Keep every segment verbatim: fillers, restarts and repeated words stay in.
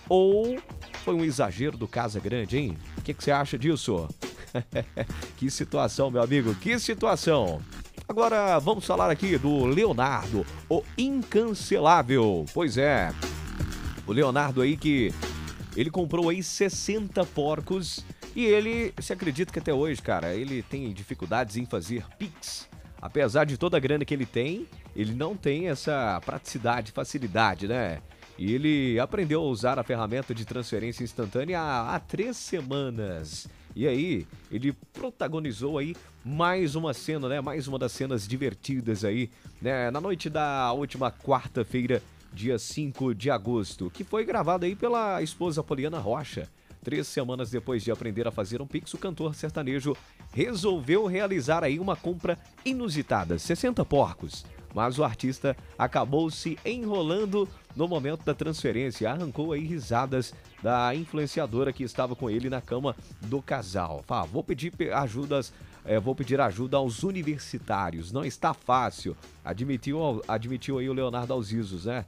ou foi um exagero do Casa Grande, hein? O que, que você acha disso? Que situação, meu amigo, que situação. Agora vamos falar aqui do Leonardo, o incancelável. Pois é, o Leonardo aí que ele comprou aí sessenta porcos e ele, se acredita que até hoje, cara, ele tem dificuldades em fazer Pix. Apesar de toda a grana que ele tem, ele não tem essa praticidade, facilidade, né? E ele aprendeu a usar a ferramenta de transferência instantânea há, há três semanas. E aí, ele protagonizou aí mais uma cena, né? Mais uma das cenas divertidas aí, né? Na noite da última quarta-feira, dia cinco de agosto, que foi gravado aí pela esposa Poliana Rocha. Três semanas depois de aprender a fazer um Pix, o cantor sertanejo resolveu realizar aí uma compra inusitada, sessenta porcos. Mas o artista acabou se enrolando no momento da transferência, arrancou aí risadas da influenciadora que estava com ele na cama do casal. Fala, vou pedir ajudas, é, vou pedir ajuda aos universitários, não está fácil, admitiu, admitiu aí o Leonardo aos risos, né?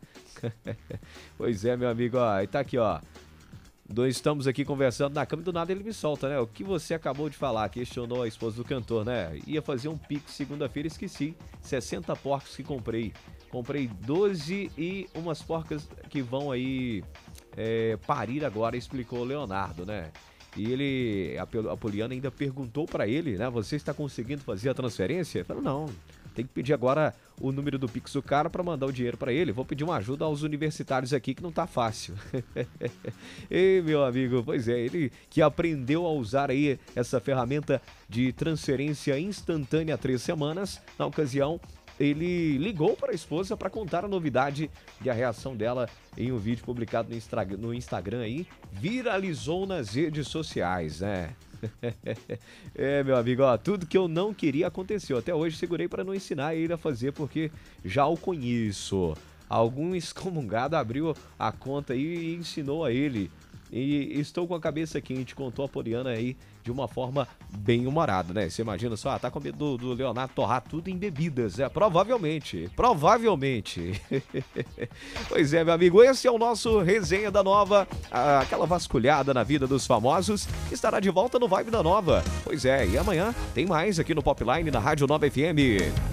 Pois é, meu amigo, ó, e tá aqui, ó. Nós estamos aqui conversando na cama e do nada ele me solta, né? O que você acabou de falar, questionou a esposa do cantor, né? Ia fazer um Pix segunda-feira, esqueci. sessenta porcos que comprei. Comprei doze e umas porcas que vão aí é, parir agora, explicou o Leonardo, né? E ele, a, a Poliana ainda perguntou pra ele, né? Você está conseguindo fazer a transferência? Ele falou, não. Tem que pedir agora o número do Pix do cara para mandar o dinheiro para ele. Vou pedir uma ajuda aos universitários aqui que não tá fácil. Ei, meu amigo, pois é, ele que aprendeu a usar aí essa ferramenta de transferência instantânea há três semanas. Na ocasião, ele ligou para a esposa para contar a novidade e a reação dela em um vídeo publicado no, Instra... no Instagram aí, viralizou nas redes sociais, né? É, meu amigo, ó, tudo que eu não queria aconteceu. Até hoje segurei para não ensinar ele a fazer porque já o conheço. Algum excomungado abriu a conta aí e ensinou a ele. E estou com a cabeça quente, contou a Poliana aí de uma forma bem humorada, né? Você imagina só, ah, tá com medo do, do Leonardo torrar tudo em bebidas, né? Provavelmente, provavelmente. Pois é, meu amigo, esse é o nosso Resenha da Nova, aquela vasculhada na vida dos famosos, que estará de volta no Vibe da Nova. Pois é, e amanhã tem mais aqui no Popline, na Rádio Nova F M.